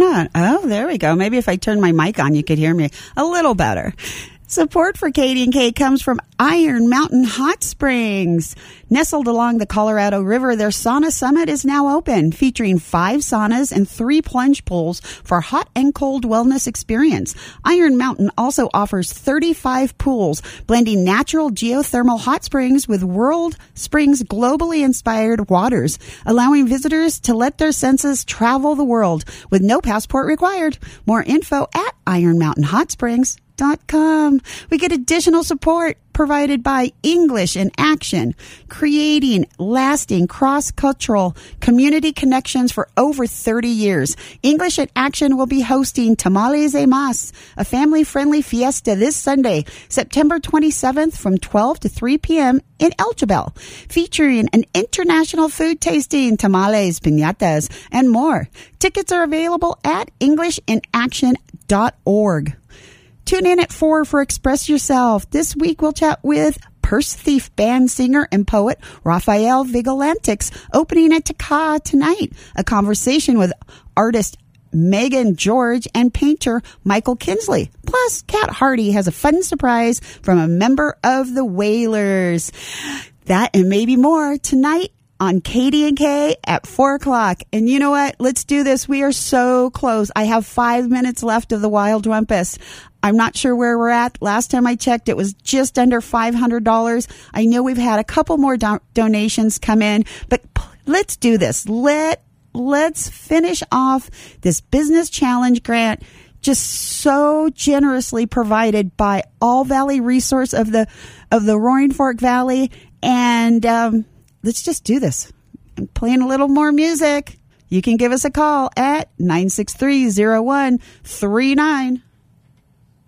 that? Oh, there we go. Maybe if I turn my mic on, you could hear me a little better. Support for KD&K comes from Iron Mountain Hot Springs. Nestled along the Colorado River, their Sauna Summit is now open, featuring 5 saunas and 3 plunge pools for hot and cold wellness experience. Iron Mountain also offers 35 pools, blending natural geothermal hot springs with World Springs globally inspired waters, allowing visitors to let their senses travel the world with no passport required. More info at ironmountainhotsprings.com. We get additional support provided by English in Action, creating lasting cross-cultural community connections for over 30 years. English in Action will be hosting Tamales y Mas, a family-friendly fiesta this Sunday, September 27th from 12 to 3 p.m. in El Jebel, featuring an international food tasting, tamales, piñatas, and more. Tickets are available at EnglishInAction.org. Tune in at 4 for Express Yourself. This week we'll chat with Purse Thief band singer and poet Raphael Vigilantix, opening at Taka tonight. A conversation with artist Megan George and painter Michael Kinsley. Plus, Kat Hardy has a fun surprise from a member of the Wailers. That and maybe more tonight on KD&K at 4 o'clock. And you know what? Let's do this. We are so close. I have 5 minutes left of the Wild Rumpus. I'm not sure where we're at. Last time I checked, it was just under $500. I know we've had a couple more donations come in, but let's do this. Let's finish off this business challenge grant, just so generously provided by All Valley Resource of the Roaring Fork Valley. And let's just do this. I'm playing a little more music. You can give us a call at 963-0139.